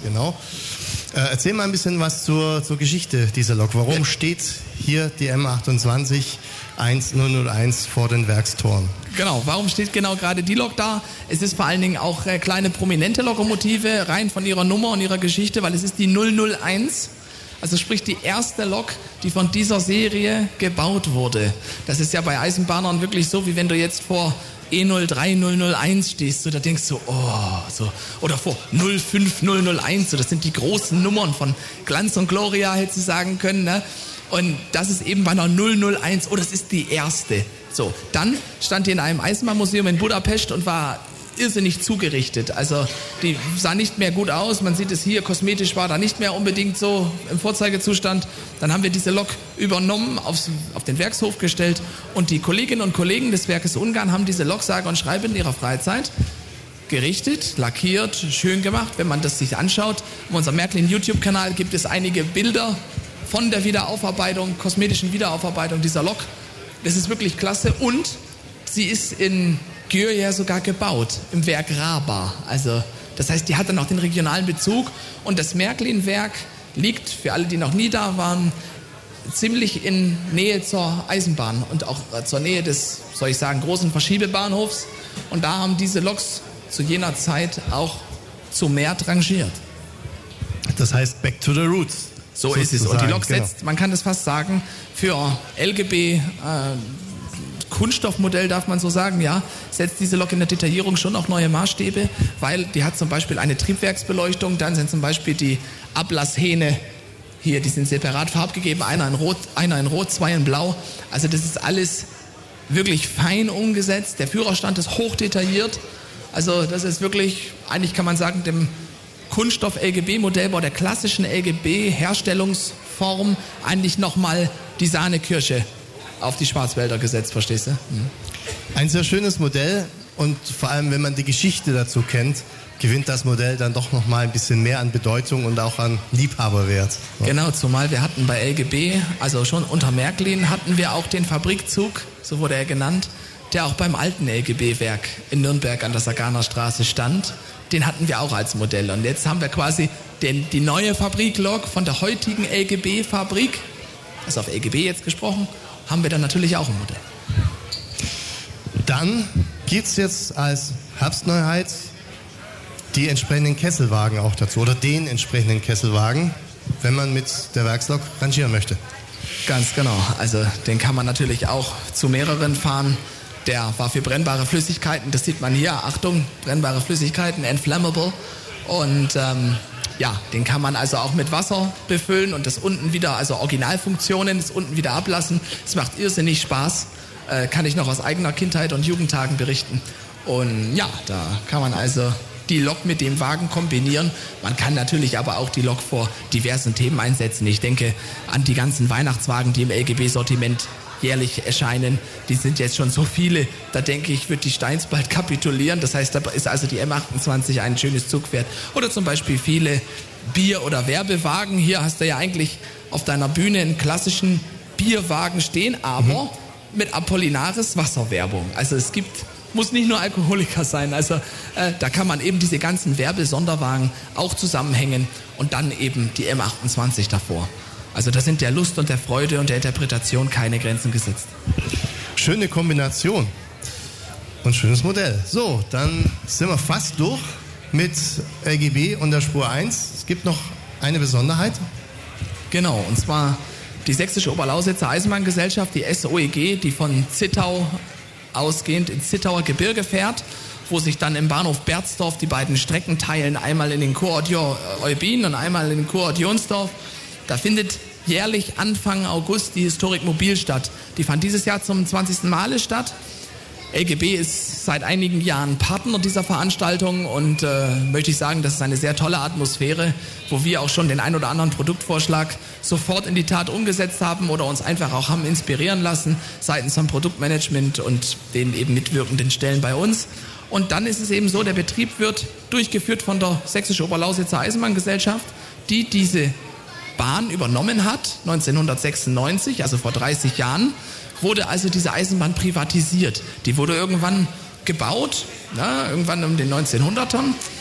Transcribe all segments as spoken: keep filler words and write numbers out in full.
genau. Äh, erzähl mal ein bisschen was zur, zur Geschichte dieser Lok. Warum ja. steht hier die M achtundzwanzig eins vor den Werkstoren? Genau, warum steht genau gerade die Lok da? Es ist vor allen Dingen auch äh, kleine prominente Lokomotive, rein von ihrer Nummer und ihrer Geschichte, weil es ist die null null eins. Also sprich die erste Lok, die von dieser Serie gebaut wurde. Das ist ja bei Eisenbahnern wirklich so, wie wenn du jetzt vor E null drei null null eins stehst, so, da denkst du, oh, so, oder vor null fünf null null eins, so, das sind die großen Nummern von Glanz und Gloria, hättest du sagen können, ne? Und das ist eben bei einer null null eins, oh, das ist die erste. So, dann stand die in einem Eisenbahnmuseum in Budapest und war irrsinnig zugerichtet. Also die sah nicht mehr gut aus. Man sieht es hier, kosmetisch war da nicht mehr unbedingt so im Vorzeigezustand. Dann haben wir diese Lok übernommen, aufs, auf den Werkshof gestellt und die Kolleginnen und Kollegen des Werkes Ungarn haben diese Lok sage und schreibe in ihrer Freizeit gerichtet, lackiert, schön gemacht. Wenn man das sich anschaut, auf unserem Märklin YouTube-Kanal gibt es einige Bilder von der Wiederaufarbeitung, kosmetischen Wiederaufarbeitung dieser Lok. Das ist wirklich klasse und sie ist in Győr ja sogar gebaut, im Werk Raba. Also, das heißt, die hat dann auch den regionalen Bezug. Und das Märklin-Werk liegt, für alle, die noch nie da waren, ziemlich in Nähe zur Eisenbahn und auch zur Nähe des, soll ich sagen, großen Verschiebebahnhofs. Und da haben diese Loks zu jener Zeit auch zu Märt rangiert. Das heißt, back to the roots. So ist es. Und die Lok setzt, genau. Man kann das fast sagen, für L G B, äh, Kunststoffmodell, darf man so sagen, ja, setzt diese Lok in der Detaillierung schon auch neue Maßstäbe, weil die hat zum Beispiel eine Triebwerksbeleuchtung, dann sind zum Beispiel die Ablasshähne hier, die sind separat farbgegeben, einer in Rot, einer in Rot, zwei in Blau. Also das ist alles wirklich fein umgesetzt. Der Führerstand ist hochdetailliert. Also das ist wirklich, eigentlich kann man sagen, dem Kunststoff-L G B-Modellbau der klassischen L G B-Herstellungsform eigentlich nochmal die Sahnekirsche auf die Schwarzwälder gesetzt, verstehst du? Mhm. Ein sehr schönes Modell und vor allem, wenn man die Geschichte dazu kennt, gewinnt das Modell dann doch noch mal ein bisschen mehr an Bedeutung und auch an Liebhaberwert. Ja. Genau, zumal wir hatten bei L G B, also schon unter Märklin, hatten wir auch den Fabrikzug, so wurde er genannt, der auch beim alten L G B-Werk in Nürnberg an der Saganer Straße stand. Den hatten wir auch als Modell. Und jetzt haben wir quasi den, die neue Fabriklok von der heutigen L G B-Fabrik, also auf L G B jetzt gesprochen, haben wir dann natürlich auch ein Modell. Dann gibt es jetzt als Herbstneuheit die entsprechenden Kesselwagen auch dazu oder den entsprechenden Kesselwagen, wenn man mit der Werkslok rangieren möchte. Ganz genau. Also den kann man natürlich auch zu mehreren fahren. Der war für brennbare Flüssigkeiten, das sieht man hier, Achtung, brennbare Flüssigkeiten, inflammable. Und ähm, ja, den kann man also auch mit Wasser befüllen und das unten wieder, also Originalfunktionen, das unten wieder ablassen. Es macht irrsinnig Spaß, äh, kann ich noch aus eigener Kindheit und Jugendtagen berichten. Und ja, da kann man also die Lok mit dem Wagen kombinieren. Man kann natürlich aber auch die Lok vor diversen Themen einsetzen. Ich denke an die ganzen Weihnachtswagen, die im L G B-Sortiment jährlich erscheinen. Die sind jetzt schon so viele, da denke ich, wird die Steins bald kapitulieren. Das heißt, da ist also die M achtundzwanzig ein schönes Zugpferd. Oder zum Beispiel viele Bier- oder Werbewagen. Hier hast du ja eigentlich auf deiner Bühne einen klassischen Bierwagen stehen, aber mhm. mit Apollinaris Wasserwerbung. Also es gibt, muss nicht nur Alkoholiker sein. Also äh, da kann man eben diese ganzen Werbesonderwagen auch zusammenhängen und dann eben die M achtundzwanzig davor. Also da sind der Lust und der Freude und der Interpretation keine Grenzen gesetzt. Schöne Kombination und schönes Modell. So, dann sind wir fast durch mit L G B und der Spur eins. Es gibt noch eine Besonderheit. Genau, und zwar die Sächsische Oberlausitzer Eisenbahngesellschaft, die S O E G, die von Zittau ausgehend ins Zittauer Gebirge fährt, wo sich dann im Bahnhof Berzdorf die beiden Strecken teilen, einmal in den Kurort Eubin und einmal in den Kurort Jonsdorf. Da findet jährlich Anfang August die Historik Mobil statt. Die fand dieses Jahr zum zwanzigsten Male statt. L G B ist seit einigen Jahren Partner dieser Veranstaltung und äh, möchte ich sagen, das ist eine sehr tolle Atmosphäre, wo wir auch schon den ein oder anderen Produktvorschlag sofort in die Tat umgesetzt haben oder uns einfach auch haben inspirieren lassen seitens vom Produktmanagement und den eben mitwirkenden Stellen bei uns. Und dann ist es eben so, der Betrieb wird durchgeführt von der Sächsische Oberlausitzer Eisenbahngesellschaft, die diese Bahn übernommen hat, neunzehnhundertsechsundneunzig, also vor dreißig Jahren, wurde also diese Eisenbahn privatisiert. Die wurde irgendwann gebaut, na, irgendwann um den neunzehnhundertern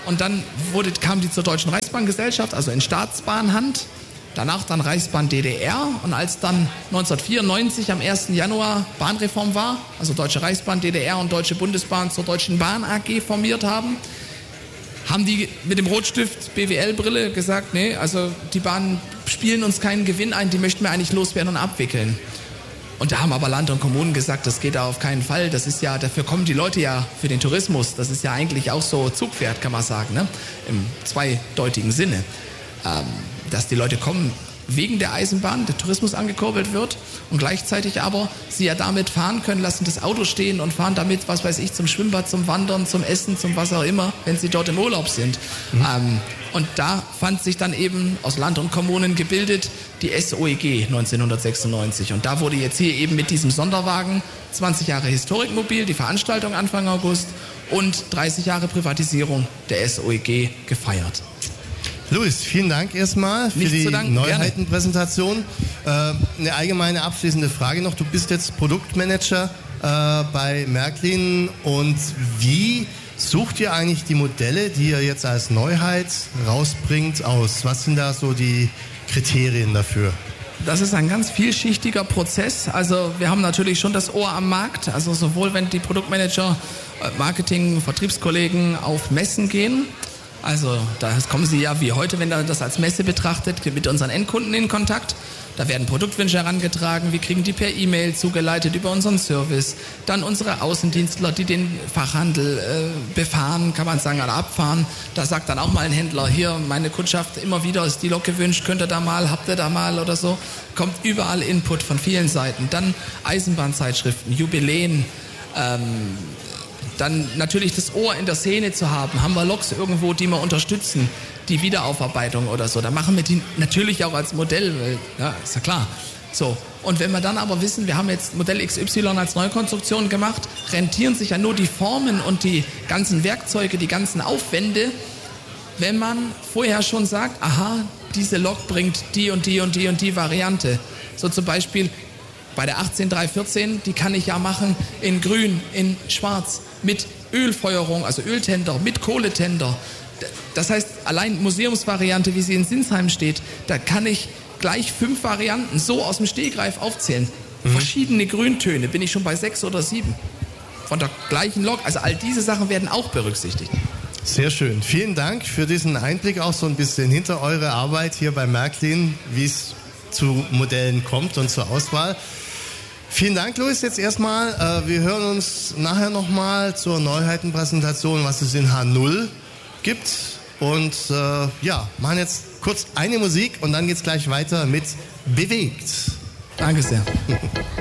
Und dann wurde, kam die zur Deutschen Reichsbahngesellschaft, also in Staatsbahnhand. Danach dann Reichsbahn D D R. Und als dann neunzehnhundertvierundneunzig am ersten Januar Bahnreform war, also Deutsche Reichsbahn, D D R und Deutsche Bundesbahn zur Deutschen Bahn A G formiert haben, haben die mit dem Rotstift B W L-Brille gesagt, nee, also die Bahnen spielen uns keinen Gewinn ein, die möchten wir eigentlich loswerden und abwickeln. Und da haben aber Land und Kommunen gesagt, das geht da auf keinen Fall. Das ist ja, dafür kommen die Leute ja für den Tourismus. Das ist ja eigentlich auch so Zugpferd, kann man sagen, ne? Im zweideutigen Sinne. Ähm, dass die Leute kommen wegen der Eisenbahn, der Tourismus angekurbelt wird und gleichzeitig aber sie ja damit fahren können, lassen das Auto stehen und fahren damit, was weiß ich, zum Schwimmbad, zum Wandern, zum Essen, zum was auch immer, wenn sie dort im Urlaub sind. Mhm. Ähm, und da fand sich dann eben aus Land und Kommunen gebildet die S O E G neunzehnhundertsechsundneunzig. Und da wurde jetzt hier eben mit diesem Sonderwagen zwanzig Jahre Historikmobil, die Veranstaltung Anfang August und dreißig Jahre Privatisierung der S O E G gefeiert. Luis, vielen Dank erstmal für Nicht die Neuheitenpräsentation. Äh, eine allgemeine abschließende Frage noch. Du bist jetzt Produktmanager äh, bei Märklin und wie sucht ihr eigentlich die Modelle, die ihr jetzt als Neuheit rausbringt, aus? Was sind da so die Kriterien dafür? Das ist ein ganz vielschichtiger Prozess. Also wir haben natürlich schon das Ohr am Markt. Also sowohl wenn die Produktmanager, Marketing, Vertriebskollegen auf Messen gehen. Also da kommen sie ja wie heute, wenn man das als Messe betrachtet, mit unseren Endkunden in Kontakt. Da werden Produktwünsche herangetragen, wir kriegen die per E-Mail zugeleitet über unseren Service. Dann unsere Außendienstler, die den Fachhandel äh, befahren, kann man sagen, oder abfahren. Da sagt dann auch mal ein Händler, hier, meine Kundschaft, immer wieder ist die Lok gewünscht, könnt ihr da mal, habt ihr da mal oder so. Kommt überall Input von vielen Seiten. Dann Eisenbahnzeitschriften, Jubiläen, ähm, dann natürlich das Ohr in der Szene zu haben. Haben wir Loks irgendwo, die wir unterstützen, die Wiederaufarbeitung oder so. Da machen wir die natürlich auch als Modell, weil, ja, ist ja klar. So. Und wenn wir dann aber wissen, wir haben jetzt Modell X Y als Neukonstruktion gemacht, rentieren sich ja nur die Formen und die ganzen Werkzeuge, die ganzen Aufwände, wenn man vorher schon sagt, aha, diese Lok bringt die und die und die und die Variante. So zum Beispiel bei der achtzehn drei vierzehn, die kann ich ja machen in grün, in schwarz, mit Ölfeuerung, also Öltender, mit Kohletender. Das heißt, allein Museumsvariante, wie sie in Sinsheim steht, da kann ich gleich fünf Varianten so aus dem Stegreif aufzählen. Mhm. Verschiedene Grüntöne, bin ich schon bei sechs oder sieben. Von der gleichen Lok. Also all diese Sachen werden auch berücksichtigt. Sehr schön. Vielen Dank für diesen Einblick auch so ein bisschen hinter eure Arbeit hier bei Märklin, wie es zu Modellen kommt und zur Auswahl. Vielen Dank, Luis, jetzt erstmal. Äh, wir hören uns nachher nochmal zur Neuheitenpräsentation, was es in H null gibt. Und äh, ja, machen jetzt kurz eine Musik und dann geht's gleich weiter mit Bewegt. Danke sehr.